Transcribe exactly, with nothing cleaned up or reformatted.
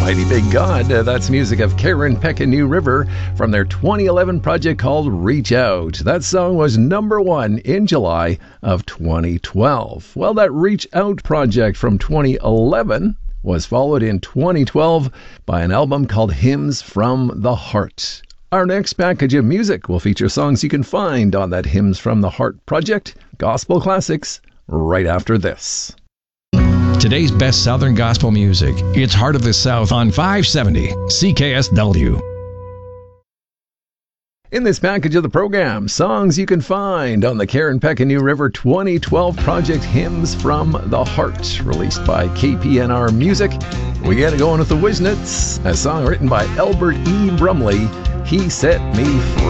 Mighty Big God. Uh, that's music of Karen Peck and New River from their twenty eleven project called Reach Out. That song was number one in July of twenty twelve. Well, that Reach Out project from twenty eleven was followed in twenty twelve by an album called Hymns from the Heart. Our next package of music will feature songs you can find on that Hymns from the Heart project, gospel classics, right after this. Today's best Southern gospel music. It's Heart of the South on five seventy C K S W. In this package of the program, songs you can find on the Karen Peck and New River twenty twelve project Hymns from the Heart, released by K P N R Music. We get it going with the Wisnets, a song written by Albert E. Brumley, He Set Me Free.